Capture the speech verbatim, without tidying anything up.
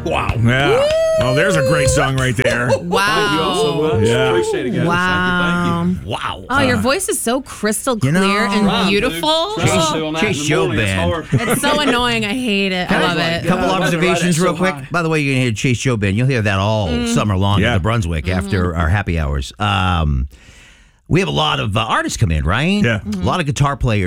Wow. Yeah. Oh, there's a great song right there. Wow. Thank you all so much. Yeah. Appreciate it, guys. Wow. Thank you. Thank you. Wow. Oh, your voice is so crystal clear know, and Trying, dude. beautiful. Trying Chase- to on that Chase in the Joe morning. It's Band. hard. It's so annoying. I hate it. I love it. Couple God, observations right, real so quick. high. By the way, you're going to hear Chase Joe Band. You'll hear that all Mm. summer long Yeah. in the Brunswick Mm-hmm. after our happy hours. Um, we have a lot of uh, artists come in, right? Yeah. A lot of guitar players.